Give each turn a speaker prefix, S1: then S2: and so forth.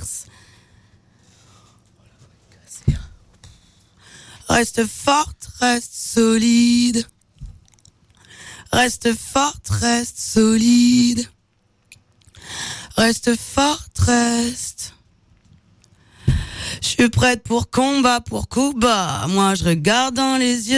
S1: mince. Reste forte, reste solide. Reste forte, reste solide. Reste forte, reste. Je suis prête pour combat, pour coup bas. Moi je regarde dans les yeux.